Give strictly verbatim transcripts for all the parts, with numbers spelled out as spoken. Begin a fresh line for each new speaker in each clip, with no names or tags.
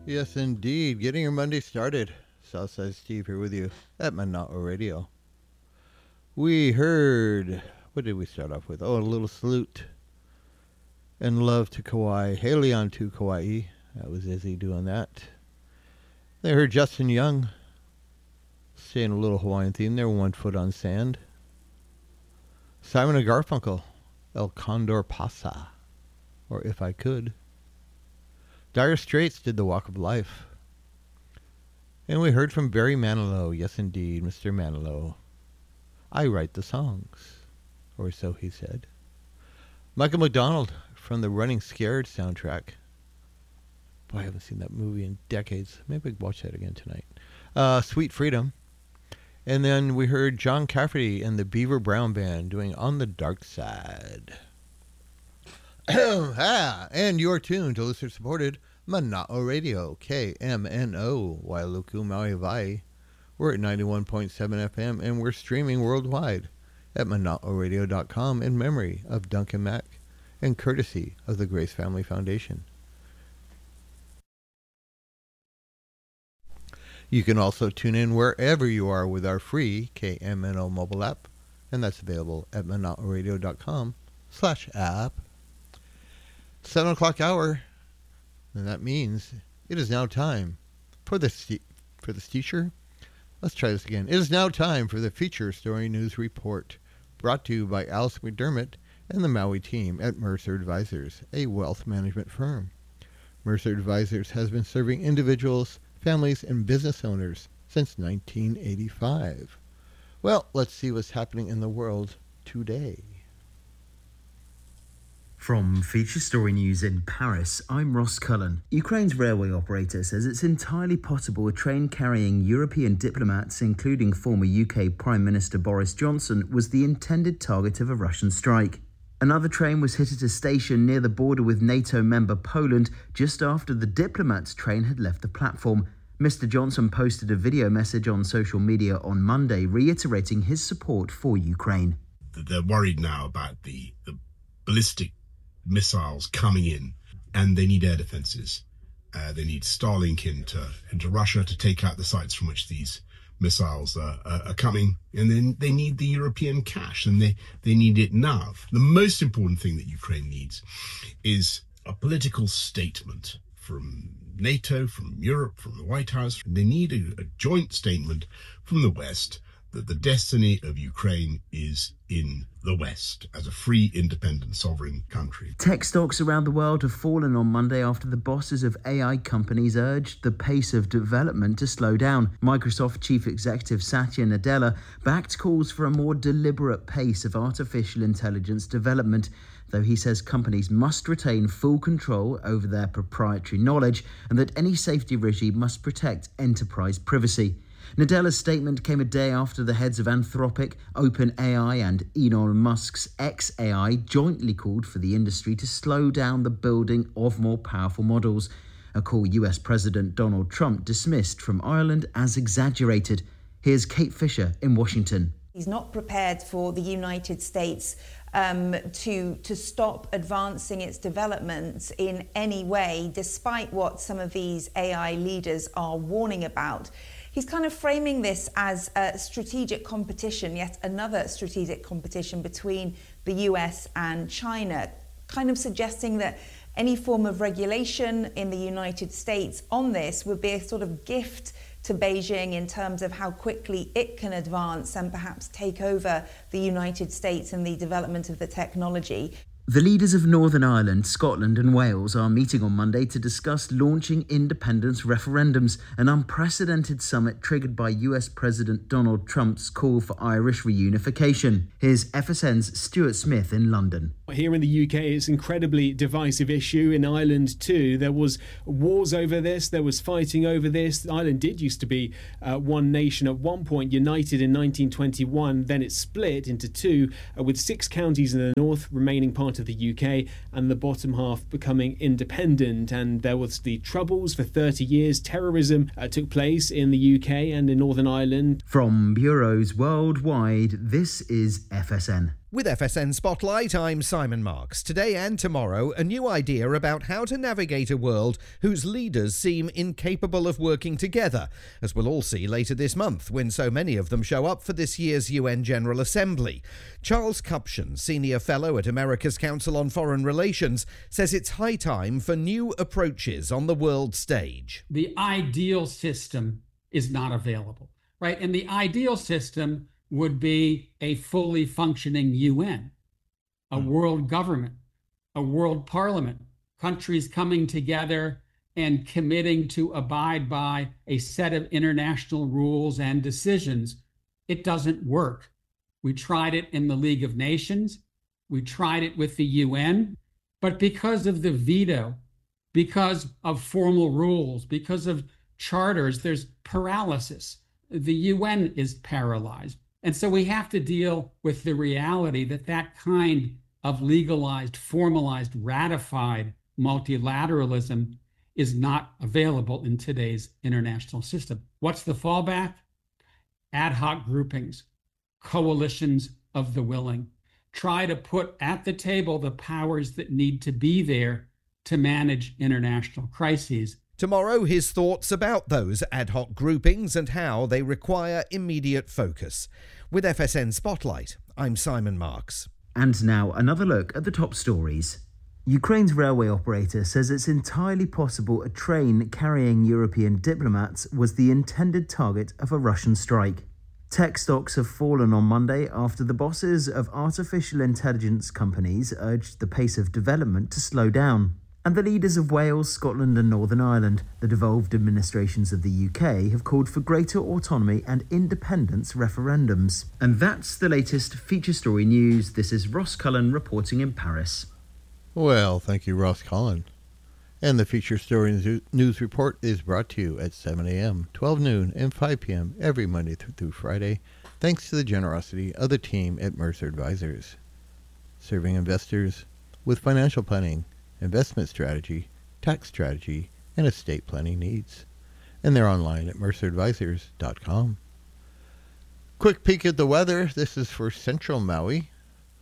Yes, indeed. Getting your Monday started. Southside Steve here with you at Monotto Radio. We heard, what did we start off with? Oh, a little salute and love to Kauai. Haley on to Kauai. That was Izzy doing that. They heard Justin Young saying a little Hawaiian theme there, One Foot on Sand. Simon and Garfunkel, El Condor Pasa, or If I Could. Dire Straits did The Walk of Life. And we heard from Barry Manilow. Yes, indeed, Mister Manilow. I write the songs, or so he said. Michael McDonald from the Running Scared soundtrack. Boy, I haven't seen that movie in decades. Maybe I could watch that again tonight. Uh, Sweet Freedom. And then we heard John Cafferty and the Beaver Brown Band doing On the Dark Side. ah, and you're tuned to listener-supported Monotto Radio, K M N O, Wailuku, Maui, Hawaii. We're at ninety-one point seven F M, and we're streaming worldwide at monotto radio dot com in memory of Duncan Mack and courtesy of the Grace Family Foundation. You can also tune in wherever you are with our free K M N O mobile app, and that's available at monotto radio dot com slash app. Seven o'clock hour, and that means it is now time for the st- for the teacher. Let's try this again. It is now time for the Feature Story News Report, brought to you by Alice McDermott and the Maui team at Mercer Advisors, a wealth management firm. Mercer Advisors has been serving individuals, families, and business owners since nineteen eighty-five. Well, let's see what's happening in the world today.
From Feature Story News in Paris, I'm Ross Cullen. Ukraine's railway operator says it's entirely possible a train carrying European diplomats, including former U K Prime Minister Boris Johnson, was the intended target of a Russian strike. Another train was hit at a station near the border with NATO member Poland just after the diplomats' train had left the platform. Mister Johnson posted a video message on social media on Monday reiterating his support for Ukraine.
They're worried now about the, the ballistic missiles coming in, and they need air defenses. Uh, they need Starlink into into Russia to take out the sites from which these missiles are, are, are coming, and then they need the European cash, and they, they need it now. The most important thing that Ukraine needs is a political statement from NATO, from Europe, from the White House. They need a, a joint statement from the West that the destiny of Ukraine is in the West as a free, independent, sovereign country.
Tech stocks around the world have fallen on Monday after the bosses of A I companies urged the pace of development to slow down. Microsoft chief executive Satya Nadella backed calls for a more deliberate pace of artificial intelligence development, though he says companies must retain full control over their proprietary knowledge and that any safety regime must protect enterprise privacy. Nadella's statement came a day after the heads of Anthropic, OpenAI and Elon Musk's X A I jointly called for the industry to slow down the building of more powerful models, a call U S President Donald Trump dismissed from Ireland as exaggerated. Here's Kate Fisher in Washington.
He's not prepared for the United States um, to, to stop advancing its development in any way, despite what some of these A I leaders are warning about. He's kind of framing this as a strategic competition, yet another strategic competition between the U S and China, kind of suggesting that any form of regulation in the United States on this would be a sort of gift to Beijing in terms of how quickly it can advance and perhaps take over the United States and the development of the technology.
The leaders of Northern Ireland, Scotland and Wales are meeting on Monday to discuss launching independence referendums, an unprecedented summit triggered by U S President Donald Trump's call for Irish reunification. Here's F S N's Stuart Smith in London.
Here in the U K, it's an incredibly divisive issue. In Ireland too, there was wars over this, there was fighting over this. Ireland did used to be uh, one nation at one point, united in nineteen twenty-one, then it split into two, uh, with six counties in the north remaining part of the U K and the bottom half becoming independent. And there was the Troubles for thirty years. Terrorism uh, took place in the U K and in Northern Ireland.
From bureaus worldwide, this is F S N.
With F S N Spotlight, I'm Simon Marks. Today and tomorrow, a new idea about how to navigate a world whose leaders seem incapable of working together, as we'll all see later this month when so many of them show up for this year's U N General Assembly. Charles Kupchan, Senior Fellow at America's Council on Foreign Relations, says it's high time for new approaches on the world stage.
The ideal system is not available, right? And the ideal system would be a fully functioning U N, a world government, a world parliament, countries coming together and committing to abide by a set of international rules and decisions. It doesn't work. We tried it in the League of Nations. We tried it with the U N. But because of the veto, because of formal rules, because of charters, there's paralysis. The U N is paralyzed. And so we have to deal with the reality that that kind of legalized, formalized, ratified multilateralism is not available in today's international system. What's the fallback? Ad hoc groupings, coalitions of the willing. Try to put at the table the powers that need to be there to manage international crises.
Tomorrow, his thoughts about those ad hoc groupings and how they require immediate focus. With F S N Spotlight, I'm Simon Marks.
And now another look at the top stories. Ukraine's railway operator says it's entirely possible a train carrying European diplomats was the intended target of a Russian strike. Tech stocks have fallen on Monday after the bosses of artificial intelligence companies urged the pace of development to slow down. And the leaders of Wales, Scotland and Northern Ireland, the devolved administrations of the U K, have called for greater autonomy and independence referendums. And that's the latest feature story news. This is Ross Cullen reporting in Paris.
Well, thank you, Ross Cullen. And the feature story news report is brought to you at seven a.m., twelve noon, and five p.m. every Monday through Friday, thanks to the generosity of the team at Mercer Advisors, serving investors with financial planning, investment strategy, tax strategy, and estate planning needs. And they're online at mercer advisors dot com. Quick peek at the weather. This is for central Maui,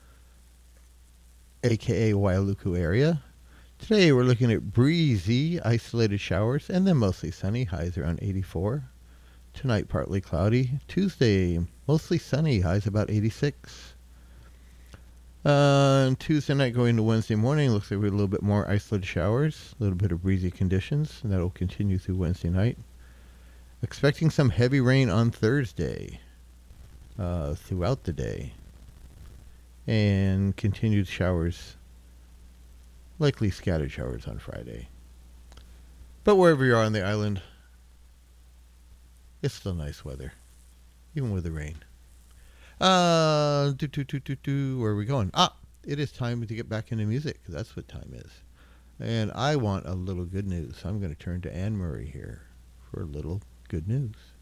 aka Wailuku area. Today we're looking at breezy, isolated showers, and then mostly sunny, highs around eighty-four. Tonight partly cloudy. Tuesday mostly sunny, highs about eighty-six. Uh, and Tuesday night going to Wednesday morning, looks like we have a little bit more isolated showers, a little bit of breezy conditions, and that will continue through Wednesday night. Expecting some heavy rain on Thursday uh, throughout the day, and continued showers, likely scattered showers on Friday. But wherever you are on the island, it's still nice weather, even with the rain. Uh, do, do, do, do, do, where are we going? Ah, it is time to get back into music. That's what time is. And I want a little good news. So I'm going to turn to Anne Murray here for a little good news.